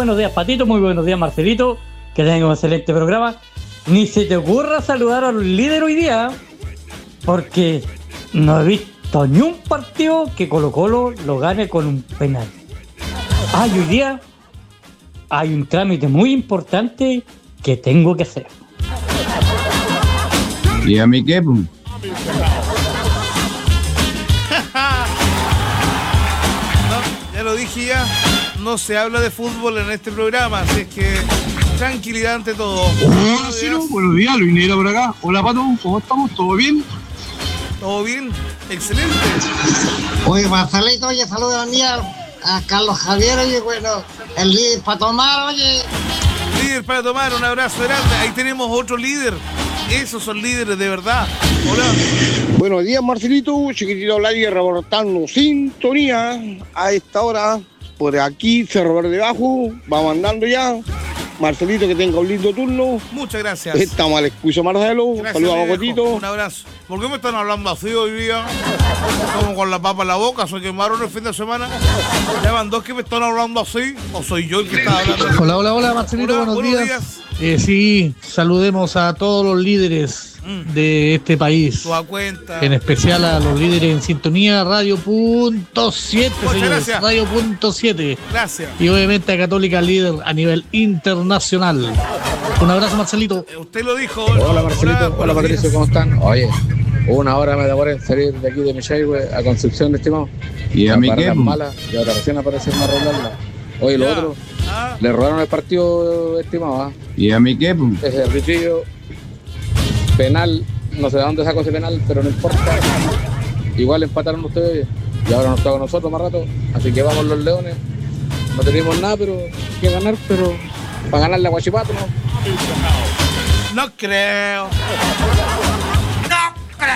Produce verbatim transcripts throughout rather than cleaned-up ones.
buenos días, Patito, muy buenos días, Marcelito, que tengan un excelente programa. Ni se te ocurra saludar a los líderes hoy día, porque no he visto ni un partido que Colo Colo lo gane con un penal. Ah, y hoy día hay un trámite muy importante que tengo que hacer. ¿Y a mí qué? No, ya lo dije ya, no se habla de fútbol en este programa, así es que tranquilidad ante todo. Hola, Ciro, buenos días, Luis Neira por acá. Hola, Pato, ¿cómo estamos? ¿Todo bien? ¿Todo bien? Excelente. Oye, Marcelito, oye, saludos a Carlos Javier, oye, bueno, el líder para tomar, oye. Líder para tomar, un abrazo grande. Ahí tenemos otro líder. Esos son líderes de verdad. Hola. Buenos días, Marcelito, chiquitito Vladi, reportando sintonía a esta hora. Por aquí, Cerro Verde Bajo, vamos andando ya. Marcelito, que tenga un lindo turno. Muchas gracias. Estamos al escucho, Marcelo. Saludos a Bocotito. Un abrazo. ¿Por qué me están hablando así hoy día? Como con la papa en la boca, se quemaron el fin de semana. Ya van dos que me están hablando así. ¿O soy yo el que está hablando así? Hola, hola, hola, Marcelito, Hola, buenos, buenos días. días. Eh, sí, saludemos a todos los líderes mm. de este país. Tu a cuenta. En especial a los líderes en sintonía, Radio Punto siete, señores. Gracias. Radio Punto siete. Gracias. Y obviamente a Católica líder a nivel internacional. Un abrazo, Marcelito. Usted lo dijo. Hola, Marcelito. Hola, hola Patricio, días. ¿cómo están? Oye, una hora me demoré en salir de aquí de Michelle a Concepción, estimado. ¿Y a mí qué? Las malas, y ahora recién aparecieron a arreglarla. Oye, lo Ya. otro, Ah. le robaron el partido, estimado, ¿ah? ¿Y a mí qué? Ese Richillo, penal, no sé de dónde sacó ese penal, pero no importa. Igual empataron ustedes y ahora nos toca a nosotros más rato. Así que vamos los Leones. No tenemos nada pero que ganar, pero para ganarle a Guachipato, ¿no? No creo. No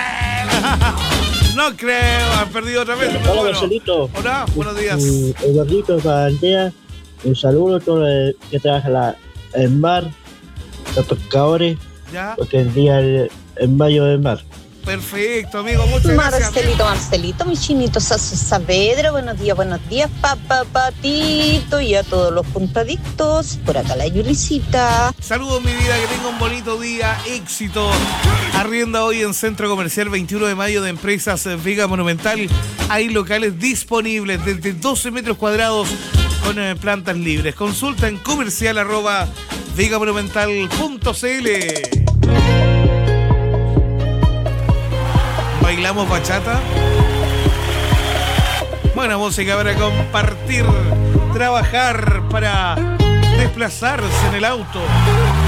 creo. No creo. Han perdido otra vez. Hola, Bueno. Marcelito. Hola, buenos días. Uh, Eduardito Pandea, un saludo a todos los que trabajan la, el mar, los pescadores, Ya. porque el día el, el mayo del mar. Perfecto, amigo. Muchas gracias. Marcelito, Marcelito, mi chinito Sasu Saavedra, buenos días, buenos días, papá, patito, y a todos los puntadictos, por acá la Yulicita. Saludos, mi vida, que tenga un bonito día, éxito. Arrienda hoy en Centro Comercial veintiuno de mayo de Empresas Vega Monumental. Hay locales disponibles desde doce metros cuadrados con eh, plantas libres. Consulta en comercial arroba vegamonumental punto cl. ¿Bailamos bachata? Buena música para compartir, trabajar, para desplazarse en el auto.